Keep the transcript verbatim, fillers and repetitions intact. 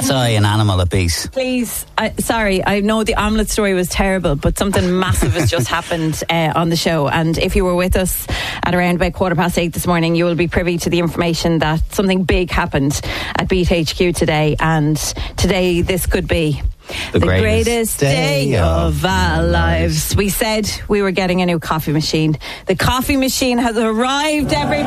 I an animal at peace? Please, I, sorry, I know the omelette story was terrible, but something massive has just happened uh, on the show. And if you were with us at around about quarter past eight this morning, you will be privy to the information that something big happened at Beat H Q today. And today, this could be The, the greatest, greatest day of our lives. We said we were getting a new coffee machine. The coffee machine has arrived, everybody.